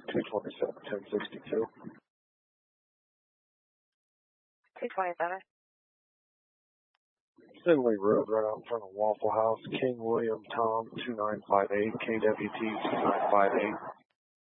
227, 1062. 227. Finley Road, right out in front of Waffle House. King William Tom, 2958, KWT 2958.